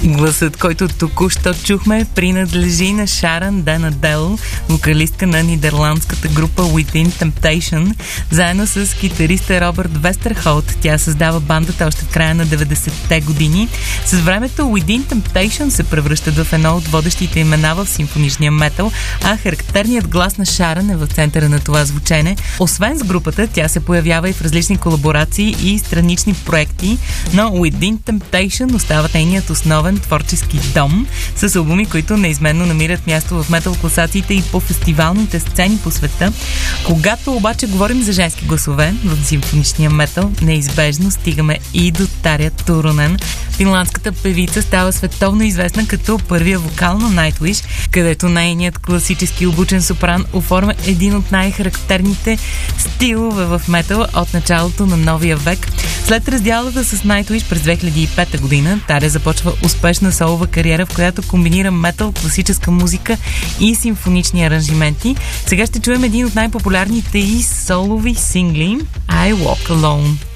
Гласът, който току-що чухме, принадлежи на Шарън Ден Адел, вокалистка на нидерландската група Within Temptation. Заедно с китариста Робърт Вестерхолт тя създава бандата още в края на 90-те години. С времето Within Temptation се превръщат в едно от водещите имена в симфоничния метал, а характерният глас на Шарън е в центъра на това звучене. Освен с групата, тя се появява и в различни колаборации и странични проекти, но Within Temptation остава нейният основен творчески дом, с албуми, които неизменно намират място в метал класациите и по фестивалните сцени по света. Когато обаче говорим за женски гласове в симфоничния метал, неизбежно стигаме и до Таря Турунен. Финландската певица става световно известна като първия вокал на Nightwish, където нейният класически обучен сопран оформя един от най-характерните стилове в метал от началото на новия век. След разделата с Nightwish през 2005 година, Таря започва успешна солова кариера, в която комбинира метал, класическа музика и симфонични аранжименти. Сега ще чуем един от най-популярните и солови сингли I Walk Alone.